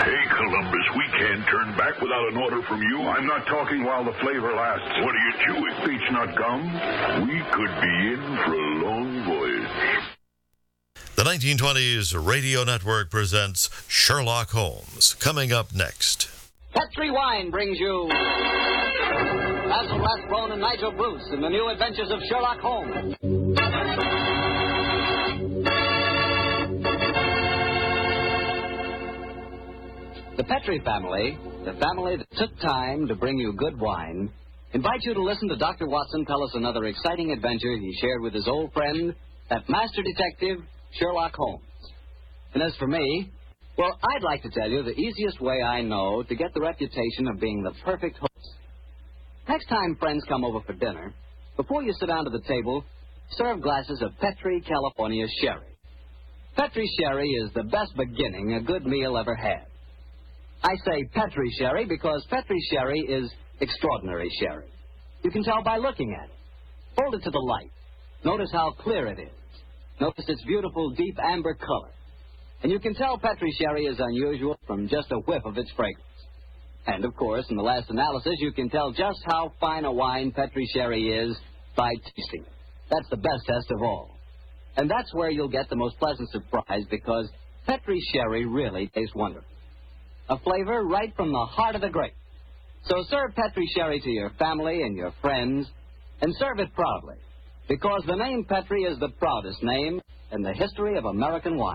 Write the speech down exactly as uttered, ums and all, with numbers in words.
Hey, Columbus, we can't turn back without an order from you. I'm not talking while the flavor lasts. What are you chewing? Beech nut gum. We could be in for a long voyage. The nineteen twenties Radio Network presents Sherlock Holmes. Coming up next. Petri Wine brings you Basil Rathbone and Nigel Bruce in the new adventures of Sherlock Holmes. The Petri family, the family that took time to bring you good wine, invite you to listen to Doctor Watson tell us another exciting adventure he shared with his old friend, that master detective, Sherlock Holmes. And as for me, well, I'd like to tell you the easiest way I know to get the reputation of being the perfect host. Next time friends come over for dinner, before you sit down to the table, serve glasses of Petri California Sherry. Petri Sherry is the best beginning a good meal ever had. I say Petri Sherry because Petri Sherry is extraordinary sherry. You can tell by looking at it. Hold it to the light. Notice how clear it is. Notice its beautiful, deep amber color. And you can tell Petri Sherry is unusual from just a whiff of its fragrance. And, of course, in the last analysis, you can tell just how fine a wine Petri Sherry is by tasting it. That's the best test of all. And that's where you'll get the most pleasant surprise, because Petri Sherry really tastes wonderful. A flavor right from the heart of the grape. So serve Petri Sherry to your family and your friends, and serve it proudly, because the name Petri is the proudest name in the history of American wine.